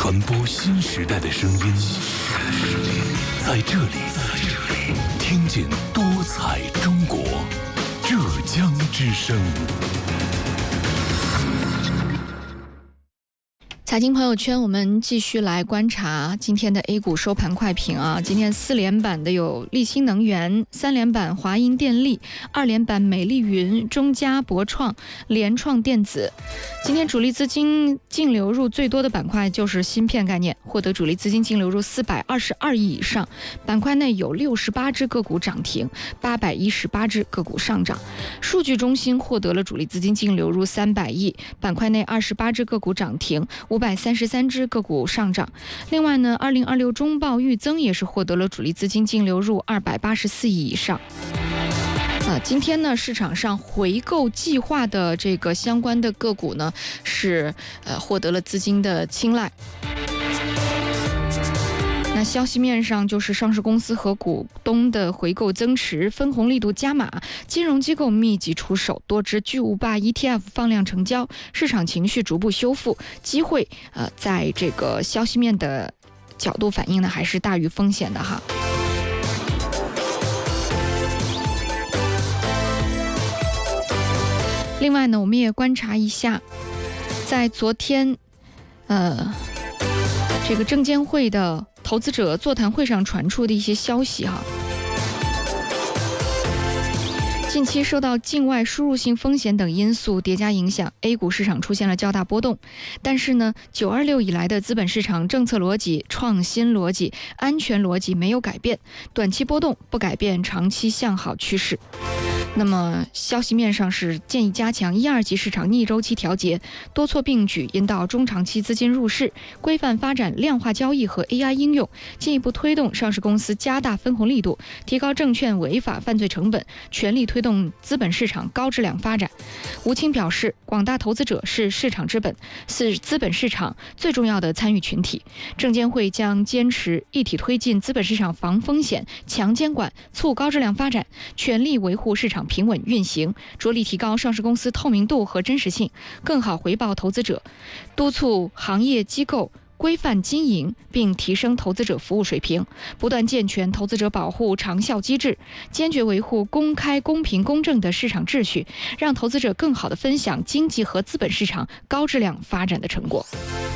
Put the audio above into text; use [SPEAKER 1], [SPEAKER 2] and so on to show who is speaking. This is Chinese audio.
[SPEAKER 1] 传播新时代的声音，在这里听见多彩中国，浙江之声。
[SPEAKER 2] 财经朋友圈，我们继续来观察今天的 A 股收盘快评啊。今天4连板的有力新能源，3连板华银电力，2连板美丽云、中嘉博创、联创电子。今天主力资金净流入最多的板块就是芯片概念，获得主力资金净流入422亿以上。板块内有68只个股涨停，818只个股上涨。数据中心获得了主力资金净流入300亿，板块内28只个股涨停，533只个股上涨。另外呢，2026中报预增也是获得了主力资金净流入284亿以上。今天呢，市场上回购计划的这个相关的个股呢，是获得了资金的青睐。那消息面上就是上市公司和股东的回购增持，分红力度加码，金融机构密集出手，多只巨无霸 ETF 放量成交，市场情绪逐步修复，机会在这个消息面的角度反应呢，还是大于风险的哈。另外呢，我们也观察一下，在昨天这个证监会的投资者座谈会上传出的一些消息哈。近期受到境外输入性风险等因素叠加影响， A 股市场出现了较大波动。但是呢，926以来的资本市场政策逻辑、创新逻辑、安全逻辑没有改变，短期波动不改变长期向好趋势。那么消息面上是建议加强1、2级市场逆周期调节，多措并举引导中长期资金入市，规范发展量化交易和 AI 应用，进一步推动上市公司加大分红力度，提高证券违法犯罪成本，全力推动资本市场高质量发展。吴清表示，广大投资者是市场之本，是资本市场最重要的参与群体。证监会将坚持一体推进资本市场防风险、强监管、促高质量发展，全力维护市场平稳运行，着力提高上市公司透明度和真实性，更好回报投资者，督促行业机构规范经营，并提升投资者服务水平，不断健全投资者保护长效机制，坚决维护公开、公平、公正的市场秩序，让投资者更好地分享经济和资本市场高质量发展的成果。